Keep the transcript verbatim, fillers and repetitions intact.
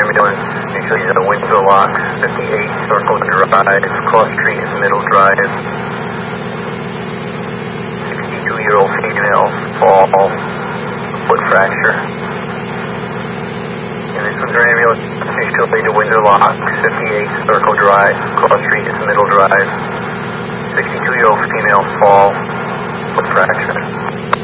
ambulance. Usually the Windsor Lock, fifty-eight Circle Drive, Cross Street is Middle Drive. sixty-two-year-old female, fall, foot fracture. And this Windsor ambulance, usually the Windsor Lock, fifty-eight Circle Drive, Cross Street is Middle Drive. sixty-two-year-old female, fall, foot fracture.